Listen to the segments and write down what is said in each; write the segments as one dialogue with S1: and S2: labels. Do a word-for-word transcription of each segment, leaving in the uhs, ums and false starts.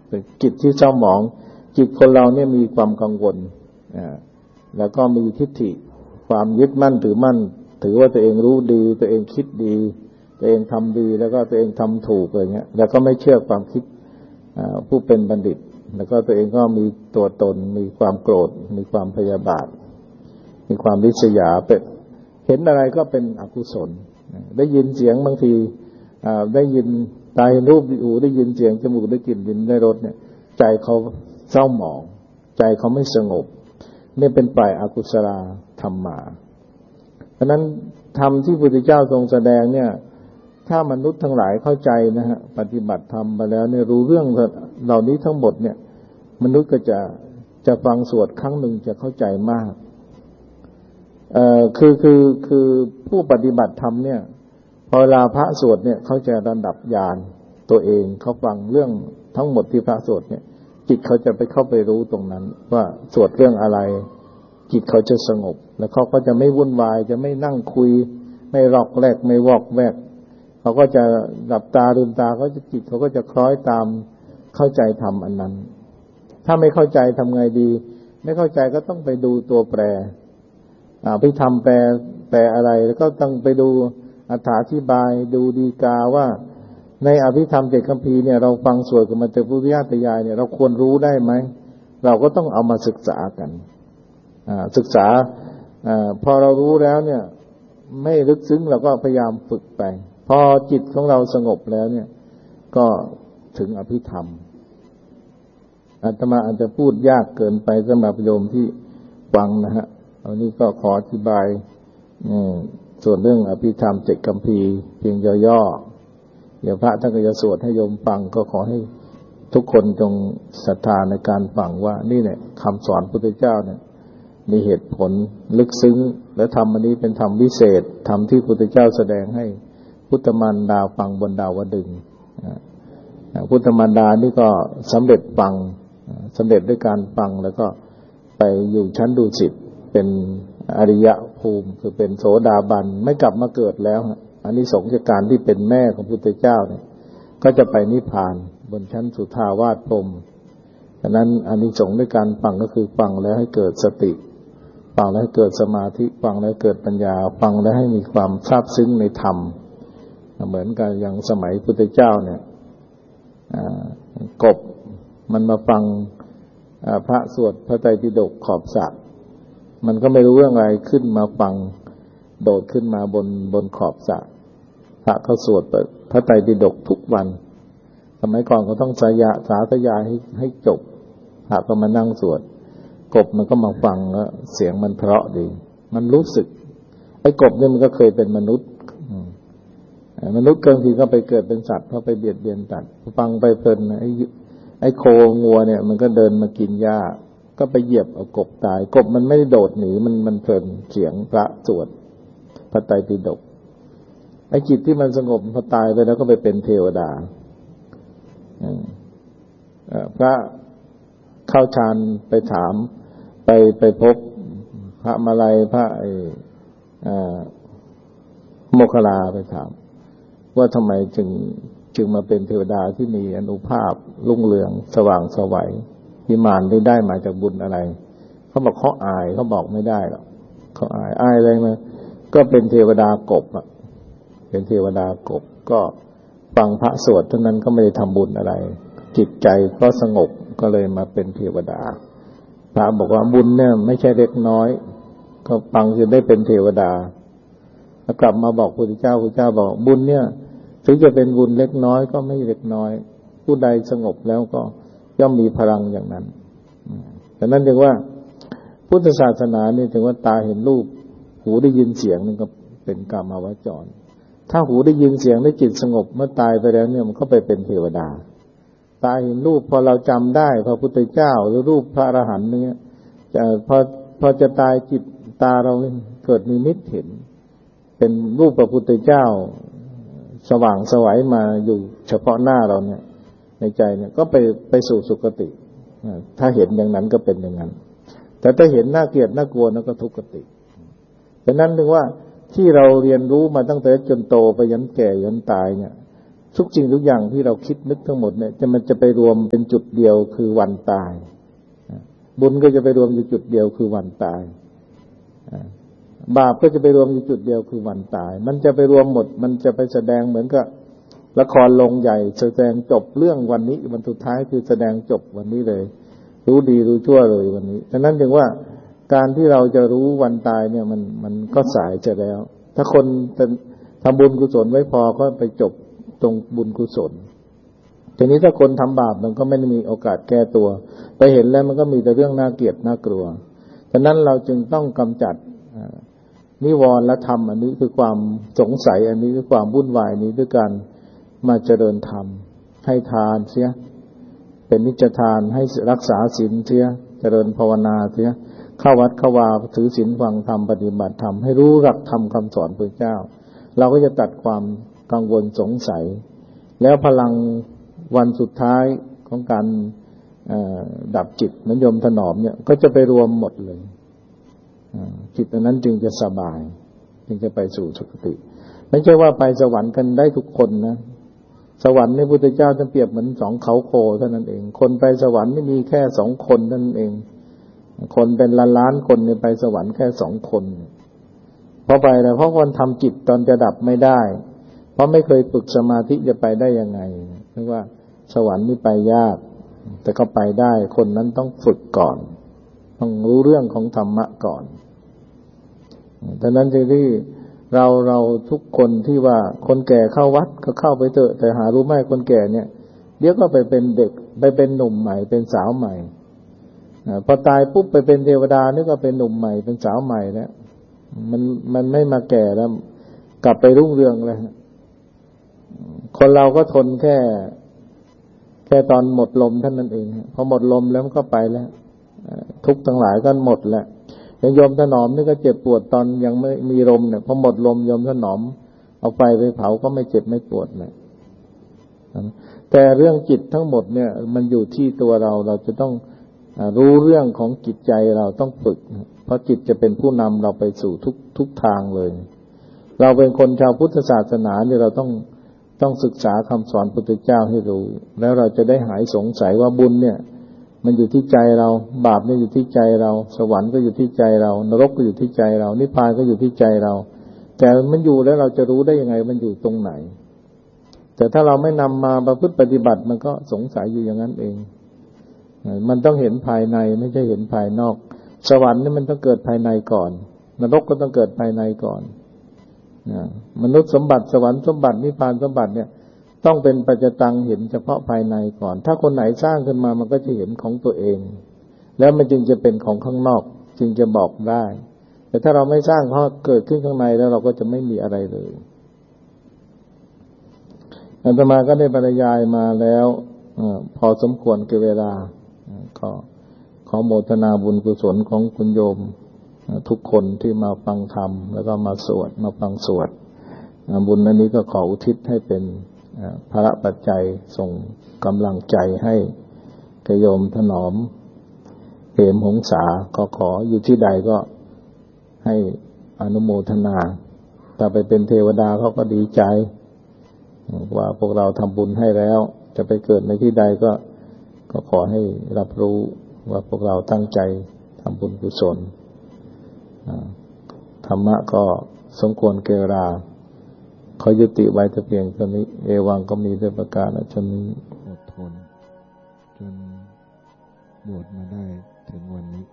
S1: จิตที่เศร้าหมองจิตคนเราเนี่ยมีความกังวลอ่าแล้วก็มีทิฏฐิความยึดมั่นถือมั่นถือว่าตัวเองรู้ดีตัวเองคิดดีตัวเองทำดีแล้วก็ตัวเองทำถูกอะไรเงี้ยแล้วก็ไม่เชื่อความคิดผู้เป็นบัณฑิตแล้วก็ตัวเองก็มีตัวตนมีความโกรธมีความพยาบาทมีความริษยาเป็นเห็นอะไรก็เป็นอกุศลได้ยินเสียงบางทีได้ยินตาเห็นรูปหูได้ยินเสียงจมูกได้กลิ่นลิ้นได้รสเนี่ยใจเขาเศร้าหมองใจเขาไม่สงบนี่เป็นฝ่ายอกุศลธรรมาเพราะนั้นธรรมที่พระพุทธเจ้าทรงแสดงเนี่ยถ้ามนุษย์ทั้งหลายเข้าใจนะฮะปฏิบัติธรรมไปแล้วเนี่ยรู้เรื่องเหล่านี้ทั้งหมดเนี่ยมนุษย์ก็จะจะฟังสวดครั้งหนึ่งจะเข้าใจมากเอ่อคือคือคือผู้ปฏิบัติธรรมเนี่ยพอเวลาพระสวดเนี่ยเขาจะระดับญาณตัวเองเขาฟังเรื่องทั้งหมดที่พระสวดเนี่ยจิตเขาจะไปเข้าไปรู้ตรงนั้นว่าสวดเรื่องอะไรจิตเขาจะสงบแล้วเขาก็จะไม่วุ่นวายจะไม่นั่งคุยไม่รอกแรกไม่วอกแวกเขาก็จะหลับตาลืมตาเขาจะจิตเขาก็จะคล้อยตามเข้าใจธรรมอันนั้นถ้าไม่เข้าใจทำไงดีไม่เข้าใจก็ต้องไปดูตัวแปรอภิธรรมแปลแปลอะไรแล้วก็ต้องไปดูอธิบายดูดีกาว่าในอภิธรรมเจ็ดคัมภีร์เนี่ยเราฟังสวดกันมาแต่ปุริยาตยายเนี่ยเราควรรู้ได้ไหมเราก็ต้องเอามาศึกษากันศึกษาพอเรารู้แล้วเนี่ยไม่ลึกซึ้งเราก็พยายามฝึกไปพอจิตของเราสงบแล้วเนี่ยก็ถึงอภิธรรมอาตมาอาจจะพูดยากเกินไปสำหรับโยมที่ฟังนะฮะอันนี้ก็ขออธิบายส่วนเรื่องอภิธรรมเจ็ดคัมภีร์เพียงย่อๆเดี๋ยวพระท่านก็จะสวดให้โยมฟังก็ขอให้ทุกคนจงศรัทธาในการฟังว่านี่แหละคำสอนพระพุทธเจ้าเนี่ยมีเหตุผลลึกซึ้งและธรรมอันนี้เป็นธรรมวิเศษธรรมที่พระพุทธเจ้าแสดงให้พุทธมารดาฟังบนดาวดึงส์พุทธมารดานี่ก็สำเร็จฟังสำเร็จด้วยการฟังแล้วก็ไปอยู่ชั้นดุสิตเป็นอริยภูมิคือเป็นโสดาบันไม่กลับมาเกิดแล้วอานิสงส์จากการที่เป็นแม่ของพระพุทธเจ้าเนี่ยก็จะไปนิพพานบนชั้นสุทาวาสพรหมดังนั้นอานิสงส์ด้วยการฟังก็คือฟังแล้วให้เกิดสติฟังแล้วให้เกิดสมาธิฟังแล้วเกิดปัญญาฟังแล้วให้มีความซาบซึ้งในธรรมเหมือนกันอย่างสมัยพุทธเจ้าเนี่ยกบมันมาฟังพระสวดพระไตรปิฎกขอบสระมันก็ไม่รู้เรื่องอะไรขึ้นมาฟังโดดขึ้นมาบนบนขอบสระพระเขาสวดพระไตรปิฎกทุกวันสมัยก่อนเขาต้องสายะสาธยายให้ให้จบพระก็มานั่งสวดกบมันก็มาฟังแล้วเสียงมันเพราะดีมันรู้สึกไอ้กบเนี่ยมันก็เคยเป็นมนุษย์มนุษย์บางทีก็ไปเกิดเป็นสัตว์เข้าไปเบียดเบียนสัตว์ฟังไปเพลินไอ้ไอ้โคงัวเนี่ยมันก็เดินมากินหญ้าก็ไปเหยียบเอากบตายกบมันไม่ได้โดดหนีมันมันเพลินเสียงพระสวดพระไตรปิฎกไอ้จิตที่มันสงบพอตายไปแล้วก็ไปเป็นเทวดาพระเข้าฌานไปถามไปไปพบพระมาลัยพระไอ้โมคคัลลาไปถามว่าทำไมจึงจึงมาเป็นเทวดาที่มีอานุภาพรุ่งเรืองสว่างไสววิมานได้ได้มาจากบุญอะไรเขาบอกเขาอายเขาบอกไม่ได้หรอกเขาอายอายอะไรมาก็เป็นเทวดากบอ่ะเป็นเทวดากบก็ฟังพระสวดเท่านั้นก็ไม่ได้ทำบุญอะไรจิตใจก็สงบก็เลยมาเป็นเทวดาพระบอกว่าบุญเนี่ยไม่ใช่เล็กน้อยก็ฟังจะได้เป็นเทวดาแล้วกลับมาบอกพระพุทธเจ้าพระพุทธเจ้าบอกบุญเนี่ยถึงจะเป็นบุญเล็กน้อยก็ไม่เล็กน้อยผู้ใดสงบแล้วก็ย่อมมีพลังอย่างนั้นดังนั้นเรียกว่าพุทธศาสนาเนี่ยถึงว่าตาเห็นรูปหูได้ยินเสียงนี่ก็เป็นกามาวจรถ้าหูได้ยินเสียงได้จิตสงบเมื่อตายไปแล้วเนี่ยมันก็ไปเป็นเทวดาตาเห็นรูปพอเราจำได้พระพุทธเจ้าหรือรูปพระอรหันต์เนี่ยจะพอพอจะตายจิตตาเราเกิดนิมิตเห็นเป็นรูปพระพุทธเจ้าสว่างไสวมาอยู่เฉพาะหน้าเราเนี่ยในใจเนี่ยก็ไปไปสู่สุคติถ้าเห็นอย่างนั้นก็เป็นอย่างนั้นแต่ถ้าเห็นน่าเกลียดน่ากลัวนั่นก็ทุกขติฉะนั้นถึงว่าที่เราเรียนรู้มาตั้งแต่จนโตไปยันแก่ยันตายเนี่ยทุกสิ่งทุกอย่างที่เราคิดนึกทั้งหมดเนี่ยจะมันจะไปรวมเป็นจุดเดียวคือวันตายบุญก็จะไปรวมอยู่จุดเดียวคือวันตายบาปก็จะไปรวมอยู่จุดเดียวคือวันตายมันจะไปรวมหมดมันจะไปแสดงเหมือนกับละครลงใหญ่แสดงจบเรื่องวันนี้วันสุดท้ายคือแสดงจบวันนี้เลยรู้ดีรู้ชั่วเลยวันนี้ฉะนั้นจึงว่าการที่เราจะรู้วันตายเนี่ยมันมันก็สายจะแล้วถ้าคนทำบุญกุศลไว้พอก็ไปจบตรงบุญกุศลทีนี้ถ้าคนทำบาปมันก็ไม่ได้มีโอกาสแก้ตัวไปเห็นแล้วมันก็มีแต่เรื่องน่าเกลียดน่ากลัวฉะนั้นเราจึงต้องกำจัดนิวรณ์และธรรมอันนี้คือความสงสัยอันนี้คือความวุ่นวายนี้ด้วยการมาเจริญธรรมให้ทานเสียเป็นนิจทานให้รักษาศีลเสียเจริญภาวนาเสียเข้าวัดเข้าวาถือศีลฟังธรรมปฏิบัติธรรมให้รู้หลักธรรมคำสอนพระเจ้าเราก็จะตัดความกังวลสงสัยแล้วพลังวันสุดท้ายของการดับจิตเหมือนโยมถนอมเนี่ยก็จะไปรวมหมดเลยจิตนั้นจึงจะสบายจึงจะไปสู่สุคติไม่ใช่ว่าไปสวรรค์กันได้ทุกคนนะสวรรค์ในพุทธเจ้าจะเปรียบเหมือนสองเขาโคเท่านั้นเองคนไปสวรรค์ไม่มีแค่สองคนเท่านั้นเองคนเป็นล้านล้านคนเนี่ยไปสวรรค์แค่สองคนเพราะไปแล้วเพราะคนทำจิตตอนจะดับไม่ได้เพราะไม่เคยฝึกสมาธิจะไปได้ยังไงเพราะว่าสวรรค์นี่ไปยากแต่ก็ไปได้คนนั้นต้องฝึกก่อนต้องรู้เรื่องของธรรมะก่อนดังนั้นจึงที่เราเราทุกคนที่ว่าคนแก่เข้าวัดก็เข้าไปเถอะแต่หารู้ไหมคนแก่เนี่ยเดี๋ยวก็ไปเป็นเด็กไปเป็นหนุ่มใหม่เป็นสาวใหม่พอตายปุ๊บไปเป็นเทวดานี่ก็เป็นหนุ่มใหม่เป็นสาวใหม่แล้วมันมันไม่มาแก่แล้วกลับไปรุ่งเรืองเลยคนเราก็ทนแค่แค่ตอนหมดลมท่านนั้นเองพอหมดลมแล้วมันก็ไปแล้วทุกทั้งหลายก็หมดแล้วอย่างโยมถนอมนี่ก็เจ็บปวดตอนยังไม่มีลมเนี่ยพอหมดลมโยมถนอมเอาไฟไปเผาก็ไม่เจ็บไม่ปวดเลยแต่เรื่องจิตทั้งหมดเนี่ยมันอยู่ที่ตัวเราเราจะต้องรู้เรื่องของจิตใจเราต้องฝึกเพราะจิตจะเป็นผู้นำเราไปสู่ทุกทุกทางเลยเราเป็นคนชาวพุทธศาสนาเนี่ยเราต้องต้องศึกษาคำสอนพุทธเจ้าให้รู้แล้วเราจะได้หายสงสัยว่าบุญเนี่ยมันอยู่ที่ใจเราบาปเนี่ยอยู่ที่ใจเราสวรรค์ก็อยู่ที่ใจเรานรกก็อยู่ที่ใจเรานิพพานก็อยู่ที่ใจเราแต่มันอยู่แล้วเราจะรู้ได้ยังไงมันอยู่ตรงไหนแต่ถ้าเราไม่นำมาประพฤติปฏิบัติมันก็สงสัยอยู่อย่างนั้นเองมันต้องเห็นภายในไม่ใช่เห็นภายนอกสวรรค์นี่มันต้องเกิดภายในก่อนนรกก็ต้องเกิดภายในก่อนมนุษย์สมบัติสวรรค์สมบัตินิพพานสมบัติเนี่ยต้องเป็นปัจจตังเห็นเฉพาะภายในก่อนถ้าคนไหนสร้างขึ้นมามันก็จะเห็นของตัวเองแล้วมันจึงจะเป็นของข้างนอกจึงจะบอกได้แต่ถ้าเราไม่สร้างเพราะเกิดขึ้นข้างในแล้วเราก็จะไม่มีอะไรเลยอาตมาก็ได้บรรยายมาแล้วพอสมควรแก่เวลาขอขอโมทนาบุญกุศลของคุณโยมทุกคนที่มาฟังธรรมแล้วก็มาสวดมาฟังสวดบุญนั้นนี้ก็ขออุทิศให้เป็นภาระปัจจัยส่งกำลังใจให้แก่โยมถนอมเหมหงษาก็ขออยู่ที่ใดก็ให้อนุโมทนาถ้าไปเป็นเทวดาเขาก็ดีใจว่าพวกเราทำบุญให้แล้วจะไปเกิดในที่ใดก็ก็ขอให้รับรู้ว่าพวกเราตั้งใจทำบุญกุศลธรรมะก็สมควรแก่เวลาขอยุติไว้แต่เพียงเท่านี้เอวังก็มีด้วยประการฉะนี้อดทนจนบวชมาได้ถึงวันนี้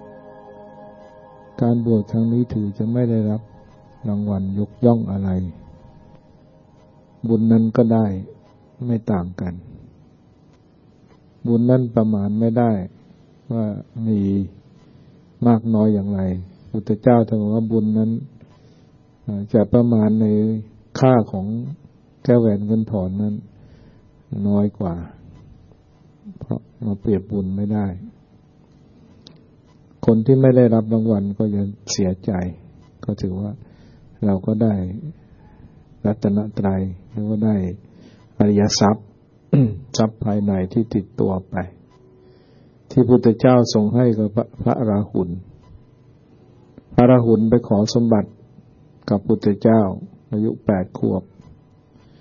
S1: การบวชครั้งนี้ถือจะไม่ได้รับรางวัลยกย่องอะไรบุญนั้นก็ได้ไม่ต่างกันบุญนั้นประมาณไม่ได้ว่ามีมากน้อยอย่างไรพุทธเจ้าท่านบอกว่าบุญนั้นจะประมาณในค่าของแก้วแหวนเงินทองนั้นน้อยกว่าเพราะมาเปรียบบุญไม่ได้คนที่ไม่ได้รับรางวัลก็จะเสียใจก็ถือว่าเราก็ได้รัตนตรัยแล้วก็ได้อริยทรัพย์ ทรัพย์ภายในที่ติดตัวไปที่พุทธเจ้าทรงให้กับพระอราหุลพระอราหุลไปขอสมบัติกับพุทธเจ้าอายุแปดขวบ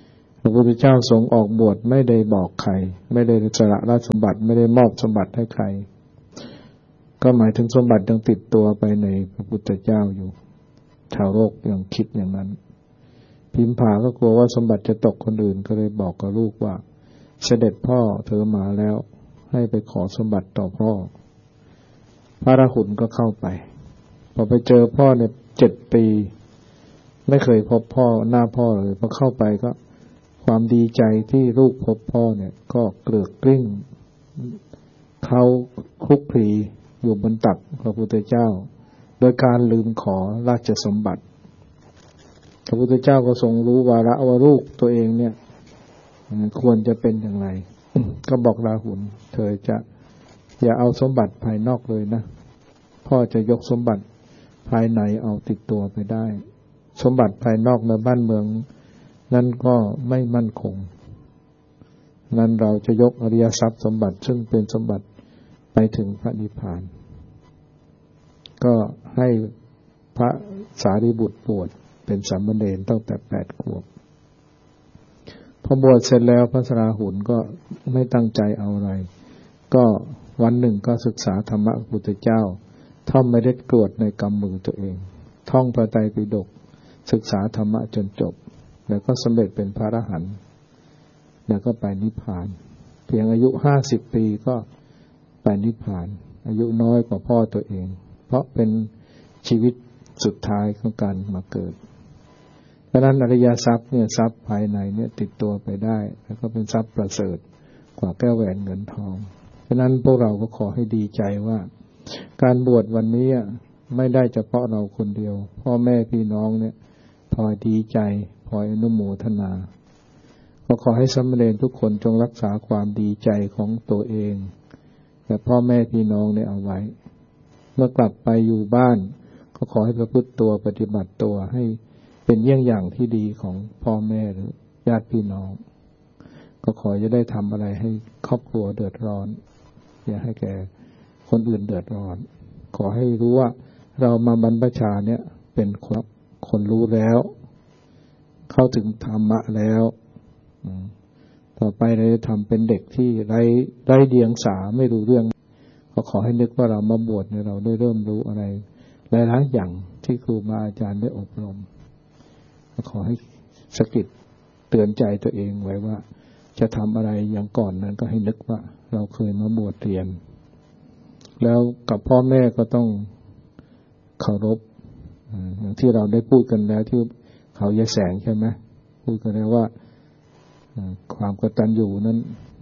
S1: ระพุทธเจ้าทรงออกบวชไม่ได้บอกใครไม่ได้สละราชสมบัติไม่ได้มอบสมบัติให้ใครก็หมายถึงสมบัติยังติดตัวไปในพระพุทธเจ้าอยู่ชาวโลกยังคิดอย่างนั้นพิมพาก็กลัวว่าสมบัติจะตกคนอื่นก็เลยบอกกับลูกว่าเสด็จพ่อเธอมาแล้วให้ไปขอสมบัติต่อพ่อพระราหุลก็เข้าไปพอไปเจอพ่อเนี่ยเจ็ดปีไม่เคยพบพ่อหน้าพ่อเลยพอเข้าไปก็ความดีใจที่ลูกพบพ่อเนี่ยก็เกลือกกลิ้งเขาคลุกคลีอยู่บนตักพระพุทธเจ้าโดยการลืมขอราชสมบัติพระพุทธเจ้าก็ทรงรู้วาระว่าลูกตัวเองเนี่ยควรจะเป็นอย่างไร ก็บอกราหุลเธอจะอย่าเอาสมบัติภายนอกเลยนะพ่อจะยกสมบัติภายในเอาติดตัวไปได้สมบัติภายนอกในบ้านเมืองนั้นก็ไม่มั่นคงนั้นเราจะยกอริยทรัพย์สมบัติซึ่งเป็นสมบัติไปถึงพระนิพพานก็ให้พระสารีบุตรบวชเป็นสามเณรตั้งแต่แปดขวบพอบวชเสร็จแล้วพระสราหุลก็ไม่ตั้งใจเอาอะไรก็วันหนึ่งก็ศึกษาธรรมะพระพุทธเจ้าท่องไม่ได้กรวดในกำมือตัวเองท่องพระไตรปิฎกศึกษาธรรมะจนจบแล้วก็สำเร็จเป็นพระอรหันต์แล้วก็ไปนิพพานเพียงอายุห้าสิบปีก็ไปนิพพานอายุน้อยกว่าพ่อตัวเองเพราะเป็นชีวิตสุดท้ายของการมาเกิดเพราะนั้นอริยทรัพย์เนี่ยทรัพย์ภายในเนี่ยติดตัวไปได้แล้วก็เป็นทรัพย์ประเสริฐกว่าแก้วแหวนเงินทองเพราะนั้นพวกเราก็ขอให้ดีใจว่าการบวชวันนี้ไม่ได้เฉพาะเราคนเดียวพ่อแม่พี่น้องเนี่ยพลอยดีใจพลอยอนุโมทนาก็ขอให้สามเณรทุกคนจงรักษาความดีใจของตัวเองและพ่อแม่พี่น้องเนี่ยเอาไว้เมื่อกลับไปอยู่บ้านก็ขอให้ประพฤติตัวปฏิบัติตัวให้เป็นเยี่ยงอย่างที่ดีของพ่อแม่หรือญาติพี่น้องก็ขอจะได้ทำอะไรให้ครอบครัวเดือดร้อนอย่าให้แก่คนอื่นเดือดร้อนขอให้รู้ว่าเรามาบรรพชาเนี่ยเป็นคนคนรู้แล้วเข้าถึงธรรมะแล้วต่อไปเราจะทำเป็นเด็กที่ไร้ไร้เดียงสาไม่รู้เรื่องก็ขอให้นึกว่าเรามาบวชเนี่ยเราได้เริ่มรู้อะไรหลายๆอย่างที่ครูบาอาจารย์ได้อบรมก็ขอให้สกิดเตือนใจตัวเองไว้ว่าจะทำอะไรอย่างก่อนนั้นก็ให้นึกว่าเราเคยมาบวชเรียนแล้วกับพ่อแม่ก็ต้องเคารพอย่างที่เราได้พูดกันแล้วที่เขาแยแสงใช่ไหมพูดกันแล้วว่าความกตัญญูนั้น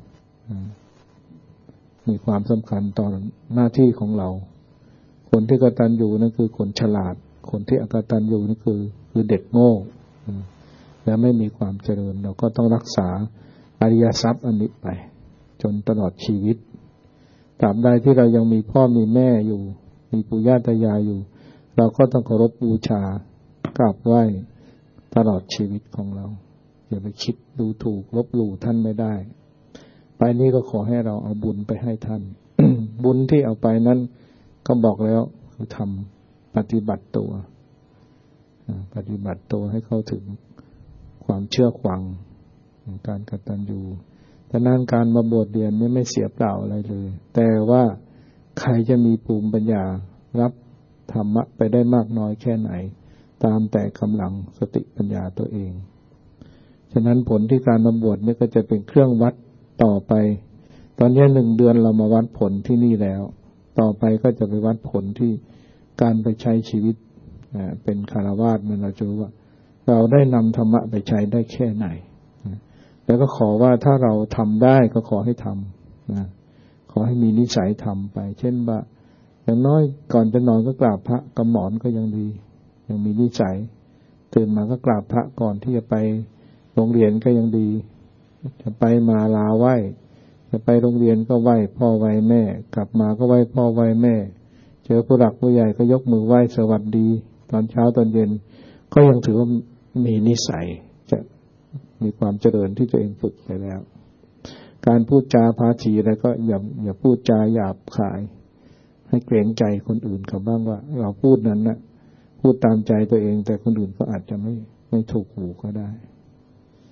S1: มีความสำคัญต่อหน้าที่ของเราคนที่กตัญญูนั่นคือคนฉลาดคนที่อกตัญญูนั่นคือคือเด็กโง่และไม่มีความเจริญเราก็ต้องรักษาอริยทรัพย์อันนี้ไปจนตลอดชีวิตตราบใดที่เรายังมีพ่อมีแม่อยู่มีปู่ย่าตายายอยู่เราก็ต้องเคารพบูชากราบไหว้ตลอดชีวิตของเราอย่าไปคิดดูถูกลบหลู่ท่านไม่ได้ไปนี้ก็ขอให้เราเอาบุญไปให้ท่าน บุญที่เอาไปนั้นก็บอกแล้วคือทำปฏิบัติตัวปฏิบัติตัวให้เข้าถึงความเชื่อฟังการกตัญญูดังนั้นการมาบวชเรียนนี่ไม่เสียเปล่าอะไรเลยแต่ว่าใครจะมีภูมิปัญญารับธรรมะไปได้มากน้อยแค่ไหนตามแต่กำลังสติปัญญาตัวเองฉะนั้นผลที่การมาบวชนี่ก็จะเป็นเครื่องวัดต่อไปตอนนี้หนึ่งเดือนเรามาวัดผลที่นี่แล้วต่อไปก็จะไปวัดผลที่การไปใช้ชีวิตเป็นคฤหัสถ์มันเราจะรู้ว่าเราได้นำธรรมะไปใช้ได้แค่ไหนแล้วก็ขอว่าถ้าเราทำได้ก็ขอให้ทำนะขอให้มีนิสัยทำไปเช่นว่าอย่างน้อยก่อนจะนอนก็กราบพระกำหนอนก็ยังดียังมีนิสัยตื่นมาก็กราบพระก่อนที่จะไปโรงเรียนก็ยังดีจะไปมาลาไหว้จะไปโรงเรียนก็ไหว้พ่อไหว้แม่กลับมาก็ไหว้พ่อไหว้แม่เจอผู้หลักผู้ใหญ่ก็ยกมือไหว้สวัสดีตอนเช้าตอนเย็นก็ยังถือว่ามีนิสัยจะมีความเจริญที่ตัวเองฝึกไปแล้วการพูดจาภาษีอะไรก็อย่าอย่าพูดจาหยาบคายให้เกรงใจคนอื่นเขาบ้างว่าเราพูดนั้นนะพูดตามใจตัวเองแต่คนอื่นก็อาจจะไม่ไม่ถูกหูก็ได้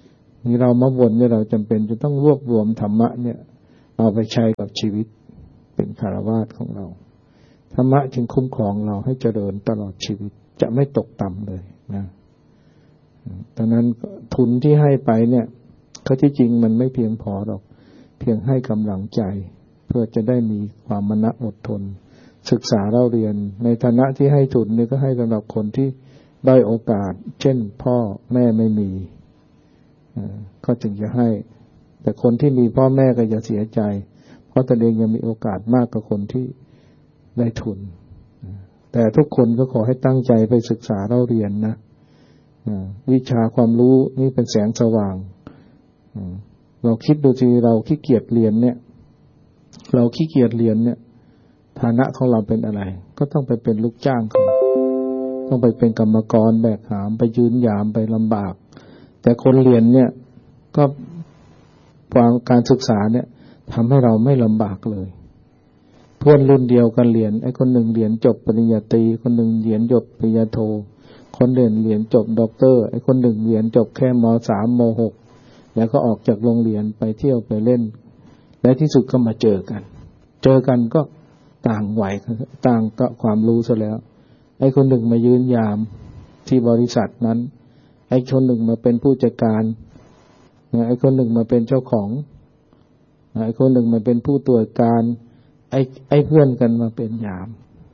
S1: นี่เรามาบ่นเนี่ยเราจำเป็นจะต้องรวบรวมธรรมะเนี่ยเอาไปใช้กับชีวิตเป็นคฤหัสถ์ของเราธรรมะจึงคุ้มครองเราให้เจริญตลอดชีวิตจะไม่ตกต่ำเลยนะดังนั้นทุนที่ให้ไปเนี่ยเขาที่จริงมันไม่เพียงพอหรอกเพียงให้กำลังใจเพื่อจะได้มีความมณะอดทนศึกษาเล่าเรียนในฐานะที่ให้ทุนนี่ก็ให้สำหรับคนที่ได้โอกาสเช่นพ่อแม่ไม่มีก็จึงจะให้แต่คนที่มีพ่อแม่ก็อย่าเสียใจเพราะตนเองยังมีโอกาสมากกว่าคนที่ได้ทุนแต่ทุกคนก็ขอให้ตั้งใจไปศึกษาเล่าเรียนนะวิชาความรู้นี่เป็นแสงสว่างเราคิดดูสิเราขี้เกียจเรียนเนี่ยเราขี้เกียจเรียนเนี่ยฐานะของเราเป็นอะไรก็ต้องไปเป็นลูกจ้างเขาต้องไปเป็นกรรมกรแบกหามไปยืนยามไปลำบากแต่คนเรียนเนี่ยก็ความการศึกษาเนี่ยทำให้เราไม่ลำบากเลยเพื่อนรุ่นเดียวกันเรียนไอ้คนหนึ่งเรียนจบปริญญาตรีคนหนึ่งเรียนจบปริญญาโทคนเรียนเรียนจบด็อกเตอร์ไอ้คนหนึ่งเรียนจบแค่ม.สาม ม.หก แล้วก็ออกจากโรงเรียนไปเที่ยวไปเล่นและที่สุดก็มาเจอกันเจอกันก็ต่างวัยต่างก็ความรู้ซะแล้วไอ้คนหนึ่งมายืนยามที่บริษัทนั้นไอ้คนหนึ่งมาเป็นผู้จัดการไอ้คนหนึ่งมาเป็นเจ้าของไอ้คนหนึ่งมาเป็นผู้ตรวจการไอ้ไอ้เพื่อนกันมาเป็นยาม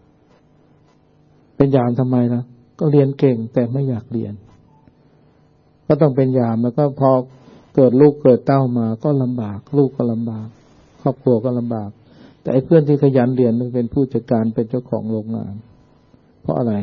S1: เป็นยามทำไมล่ะก็เรียนเก่งแต่ไม่อยากเรียนก็ต้องเป็นยามแล้วก็พอเกิดลูกเกิดเต้ามาก็ลำบากลูกก็ลำบากครอบครัวก็ลำบากแต่ไอ้เพื่อนที่ขยันเรียนมันเป็นผู้จัดการเป็นเจ้าของโรงงานเพราะอะไร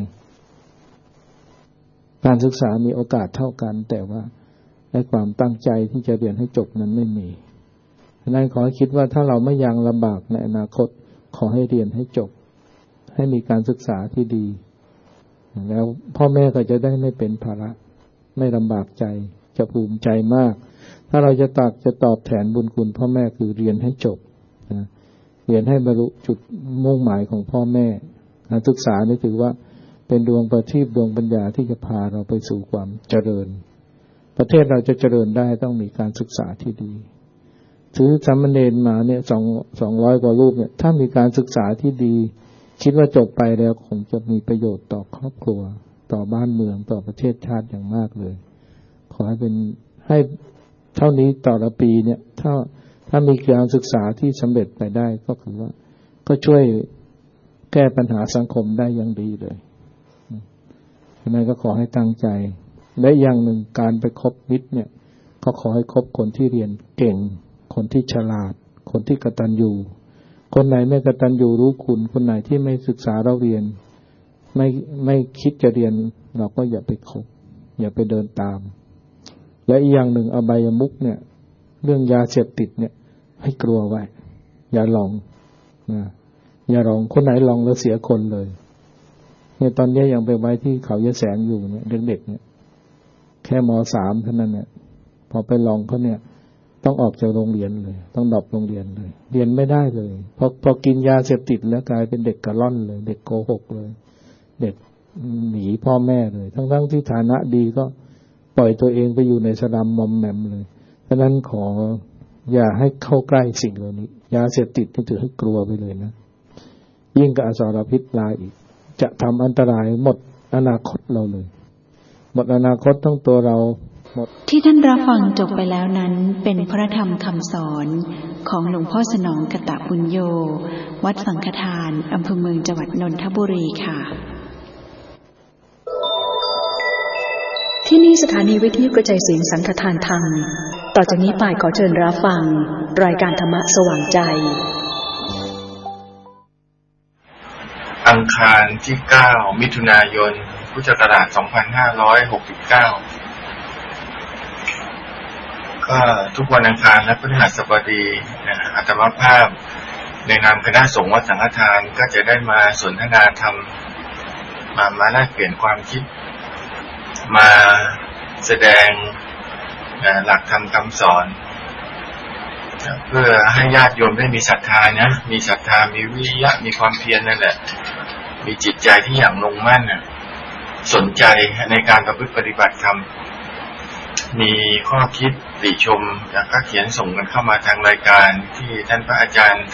S1: การศึกษามีโอกาสเท่ากันแต่ว่าไอ้ความตั้งใจที่จะเรียนให้จบนั้นไม่มีฉะนั้นขอให้คิดว่าถ้าเราไม่ยังลำบากในอนาคตขอให้เรียนให้จบให้มีการศึกษาที่ดีแล้วพ่อแม่ก็จะได้ไม่เป็นภาระไม่ลำบากใจจะภูมิใจมากถ้าเราจะตักจะตอบแทนบุญคุณพ่อแม่คือเรียนให้จบนะเรียนให้บรรลุจุดมุ่งหมายของพ่อแม่การศึกษานี่ถือว่าเป็นดวงประทีปดวงปัญญาที่จะพาเราไปสู่ความเจริญประเทศเราจะเจริญได้ต้องมีการศึกษาที่ดีถือสามเณรมาเนี่ยสองสองร้อยกว่ารูปเนี่ยถ้ามีการศึกษาที่ดีคิดว่าจบไปแล้วคงจะมีประโยชน์ต่อครอบครัวต่อบ้านเมืองต่อประเทศชาติอย่างมากเลยขอให้เป็นให้เท่านี้ต่อละปีเนี่ยถ้าถ้ามีการศึกษาที่สำเร็จไปได้ก็คือว่าก็ช่วยแก้ปัญหาสังคมได้อย่างดีเลยฉะนั้นก็ขอให้ตั้งใจและอย่างหนึ่งการไปคบมิตรเนี่ยก็ขอให้คบคนที่เรียนเก่งคนที่ฉลาดคนที่กตัญญูคนไหนไม่กตัญญูรู้คุณคนไหนที่ไม่ศึกษาเราเรียนไม่ไม่คิดจะเรียนเราก็อย่าไปคบอย่าไปเดินตามและอีกอย่างหนึ่งอบายมุขเนี่ยเรื่องยาเสพติดเนี่ยให้กลัวไว้อย่าลองนะอย่าลองคนไหนลองแล้วเสียคนเลยเนี่ยตอนนี้ยังไปไว้ที่เขายะแสงอยู่เนี่ยเด็กๆเนี่ยแค่ม.สาม เท่านั้นเนี่ยพอไปลองเขาเนี่ยต้องออกจากโรงเรียนเลยต้องดรอปโรงเรียนเลยเรียนไม่ได้เลยพอพอกินยาเสพติดแล้วกลายเป็นเด็กกระล่อนเลยเด็กโกหกเลยเด็กหนีพ่อแม่เลยทั้งๆที่ฐานะดีก็ปล่อยตัวเองไปอยู่ในสลัมมอมแมมเลยฉะนั้นขออย่าให้เข้าใกล้สิ่งเหล่านี้ยาเสพติดนี่ถือให้กลัวไปเลยนะยิ่งกับอสรพิษลายอีกจะทำอันตรายหมดอนาคตเราเลยหมดอนาคตทั้งตัวเราหมด
S2: ที่ท่านรับฟังจบไปแล้วนั้นเป็นพระธรรมคำสอนของหลวงพ่อสนองกตปุญโญวัดสังฆทานอำเภอเมืองจังหวัดนนทบุรีค่ะ
S3: ที่นี่สถานีวิทยุกระจายเสียงสังฆทานธรรมต่อจากนี้ไปขอเชิญรับฟังรายการธรรมะสว่างใจ
S4: อังคารที่เก้ามิถุนายนพุทธศักราชสองพันห้าร้อยหกสิบเก้าก็ทุกวันอังคารและพฤหัสบดีนะอาตมาภาพในนามคณะสงฆ์วัดสังฆทานก็จะได้มาสนทนาธรรมมามาแลกเปลี่ยนความคิดมาแสดงหลักธรรมคำสอนเพื่อให้ญาติโยมได้มีศรัทธานะมีศรัทธามีวิริยะมีความเพียรนั่นแหละมีจิตใจที่อย่างลงมั่นน่ะสนใจในการประพฤติปฏิบัติธรรมมีข้อคิดติชมแล้วก็เขียนส่งกันเข้ามาทางรายการที่ท่านพระอาจารย์